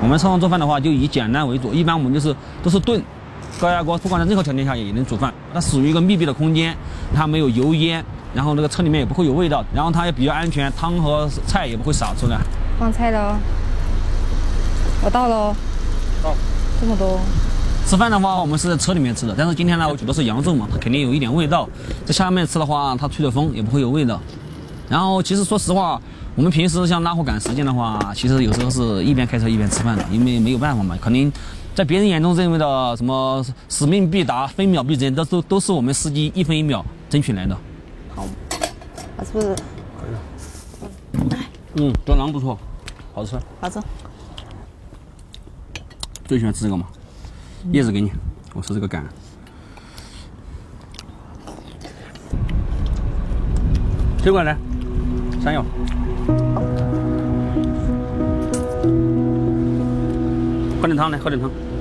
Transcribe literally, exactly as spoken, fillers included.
我们朝阳做饭的话，就以简单为主，一般我们就是都是炖。高压锅不管在任何条件下也能煮饭，它属于一个密闭的空间，它没有油烟，然后那个车里面也不会有味道，然后它也比较安全，汤和菜也不会洒出来。 放菜了，我到喽。到。这么多。 吃饭的话，我们是在车里面吃的，但是今天呢，我觉得是扬州嘛，它肯定有一点味道。在下面吃的话，它吹着风也不会有味道。然后其实说实话，我们平时像拉货赶时间的话，其实有时候是一边开车一边吃饭的，因为没有办法嘛，肯定。在别人眼中认为的什么使命必达、分秒必争，都都都是我们司机一分一秒争取来的。好， 啊，是不是？ 可以了。嗯，胶囊不错，好吃。 好吃。 最喜欢吃这个嘛？叶子给你，我吃这个杆。水果来，山药。喝点汤来，喝点汤。